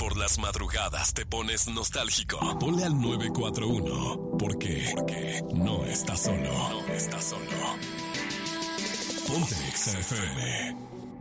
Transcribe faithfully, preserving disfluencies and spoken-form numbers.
por las madrugadas te pones nostálgico, ponle al nueve cuatro uno. ¿Por qué? Porque no estás solo. No estás solo. Ponte Exa F M.